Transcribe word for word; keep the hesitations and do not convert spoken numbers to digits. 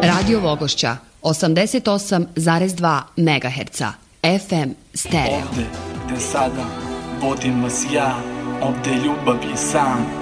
Radio Vogošća osamdeset osam zarez dva megaherca F M stereo. Ovde, gde sada, vodim vas ja, ovde ljubav je san.